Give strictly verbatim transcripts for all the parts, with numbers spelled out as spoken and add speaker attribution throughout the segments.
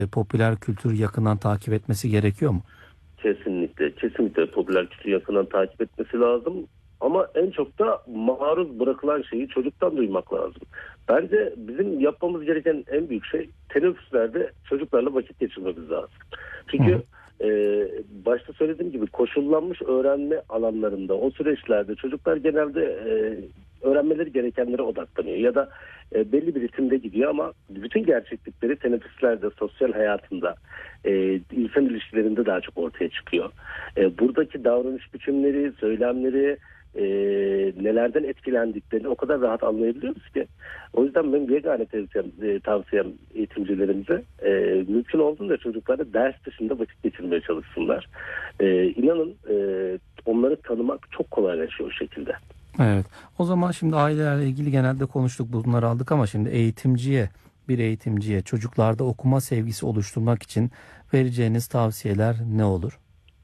Speaker 1: popüler kültür yakından takip etmesi gerekiyor mu?
Speaker 2: Kesinlikle, kesinlikle popüler kültürü yakından takip etmesi lazım. Ama en çok da maruz bırakılan şeyi çocuktan duymak lazım. Bence bizim yapmamız gereken en büyük şey teneffüslerde çocuklarla vakit geçirmemiz lazım. Çünkü e, başta söylediğim gibi koşullanmış öğrenme alanlarında o süreçlerde çocuklar genelde e, öğrenmeleri gerekenlere odaklanıyor. Ya da e, belli bir ritimde gidiyor ama bütün gerçeklikleri teneffüslerde, sosyal hayatında, e, insan ilişkilerinde daha çok ortaya çıkıyor. E, buradaki davranış biçimleri, söylemleri, e, nelerden etkilendiklerini o kadar rahat anlayabiliyoruz ki. O yüzden benim yegane tavsiyem, e, tavsiyem eğitimcilerimize e, mümkün olduğunda çocuklara ders dışında vakit geçirmeye çalışsınlar. E, inanın e, onları tanımak çok kolaylaşıyor o şekilde.
Speaker 1: Evet. O zaman şimdi ailelerle ilgili genelde konuştuk, bunları aldık ama şimdi eğitimciye, bir eğitimciye çocuklarda okuma sevgisi oluşturmak için vereceğiniz tavsiyeler ne olur?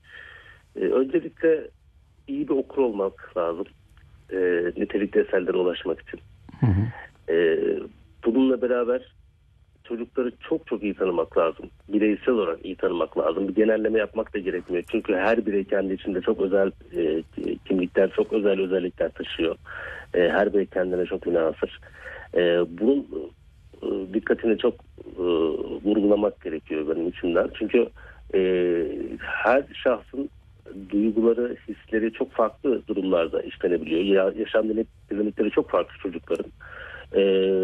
Speaker 2: E, öncelikle iyi bir okur olmak lazım. E, nitelikli eserlere ulaşmak için.
Speaker 1: Hı hı.
Speaker 2: E, bununla beraber çocukları çok çok iyi tanımak lazım. Bireysel olarak iyi tanımak lazım. Bir genelleme yapmak da gerekmiyor. Çünkü her birey kendi içinde çok özel e, kimlikler, çok özel özellikler taşıyor. E, her birey kendine çok münhasır. E, bunun e, dikkatini çok e, vurgulamak gerekiyor benim içimden. Çünkü e, her şahsın duyguları, hisleri çok farklı durumlarda işlenebiliyor. Ya, yaşam dinamikleri çok farklı çocukların. E,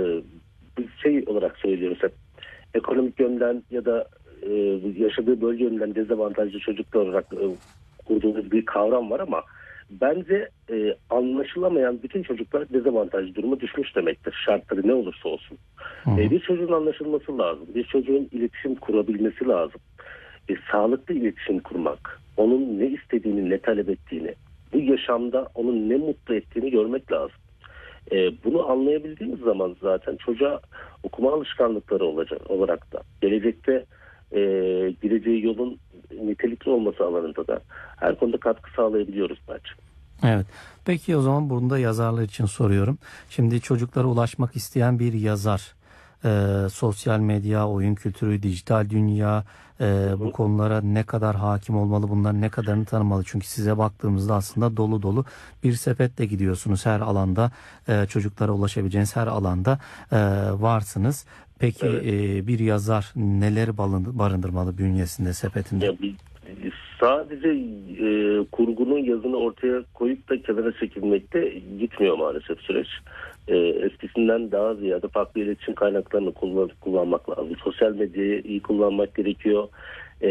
Speaker 2: bir şey olarak söylüyoruz hep, ekonomik yönden ya da e, yaşadığı bölge yönden dezavantajlı çocuklar olarak e, kurduğumuz bir kavram var ama bence e, anlaşılamayan bütün çocuklar dezavantajlı duruma düşmüş demektir. Şartları ne olursa olsun. E, bir çocuğun anlaşılması lazım. Bir çocuğun iletişim kurabilmesi lazım. E, sağlıklı iletişim kurmak, onun ne istediğini, ne talep ettiğini, bu yaşamda onun ne mutlu ettiğini görmek lazım. E, bunu anlayabildiğimiz zaman zaten çocuğa okuma alışkanlıkları olacak olarak da gelecekte e, gideceği yolun nitelikli olması alanında da her konuda katkı sağlayabiliyoruz bence.
Speaker 1: Evet. Peki o zaman burada yazarlar için soruyorum. Şimdi çocuklara ulaşmak isteyen bir yazar, e, sosyal medya, oyun kültürü, dijital dünya, e, bu konulara ne kadar hakim olmalı, bunların ne kadarını tanımalı? Çünkü size baktığımızda aslında dolu dolu bir sepetle gidiyorsunuz. Her alanda e, çocuklara ulaşabileceğiniz her alanda e, varsınız. Peki
Speaker 2: Evet.
Speaker 1: e, bir yazar neleri barındırmalı bünyesinde, sepetinde?
Speaker 2: Ya bir, sadece e, kurgunun yazını ortaya koyup da kenara çekilmekte gitmiyor maalesef süreç. E, eskisinden daha ziyade farklı iletişim kaynaklarını kullan, kullanmak lazım. Sosyal medyayı iyi kullanmak gerekiyor. E,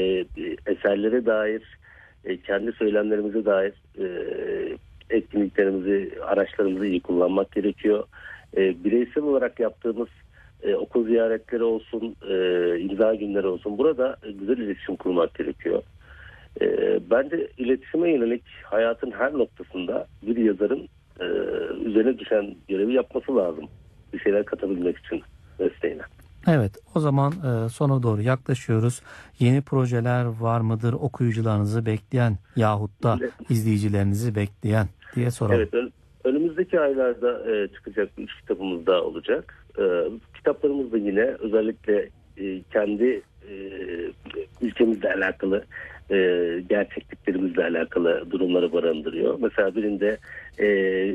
Speaker 2: eserlere dair, e, kendi söylemlerimize dair e, etkinliklerimizi, araçlarımızı iyi kullanmak gerekiyor. E, bireysel olarak yaptığımız E, okul ziyaretleri olsun, e, imza günleri olsun. Burada e, güzel iletişim kurmak gerekiyor. E, bence iletişime yönelik hayatın her noktasında bir yazarın e, üzerine düşen görevi yapması lazım. Bir şeyler katabilmek için mesleğine.
Speaker 1: Evet, o zaman e, sona doğru yaklaşıyoruz. Yeni projeler var mıdır okuyucularınızı bekleyen yahut da izleyicilerinizi bekleyen diye soralım.
Speaker 2: Evet, ön, önümüzdeki aylarda e, çıkacak bir üç kitabımız daha olacak. E, kitaplarımız da yine özellikle e, kendi e, ülkemizle alakalı, e, gerçekliklerimizle alakalı durumları barındırıyor. Mesela birinde e,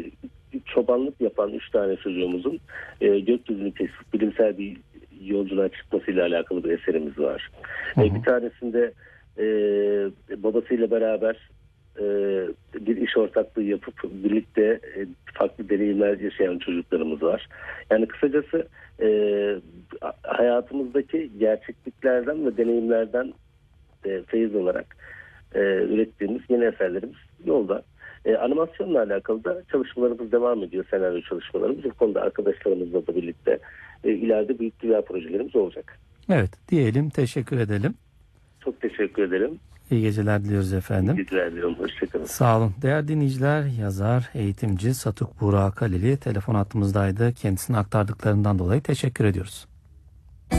Speaker 2: çobanlık yapan üç tane çocuğumuzun e, gökyüzünü keşif, bilimsel bir yolculuğa çıkmasıyla alakalı bir eserimiz var. Hı hı. E, bir tanesinde e, babasıyla beraber e, bir iş ortaklığı yapıp birlikte e, farklı deneyimler yaşayan çocuklarımız var. Yani kısacası e, hayatımızdaki gerçekliklerden ve deneyimlerden e, feyiz olarak e, ürettiğimiz yeni eserlerimiz yolda. E, animasyonla alakalı da çalışmalarımız devam ediyor, senaryo çalışmalarımız. Bu konuda arkadaşlarımızla da birlikte e, ileride büyük dünya projelerimiz olacak.
Speaker 1: Evet, diyelim, teşekkür edelim.
Speaker 2: Çok teşekkür ederim.
Speaker 1: İyi geceler diliyoruz efendim.
Speaker 2: İyi geceler diliyorum. Hoşçakalın.
Speaker 1: Sağ olun. Değerli dinleyiciler, yazar, eğitimci Satuk Burak Halili telefon hattımızdaydı. Kendisine aktardıklarından dolayı teşekkür ediyoruz.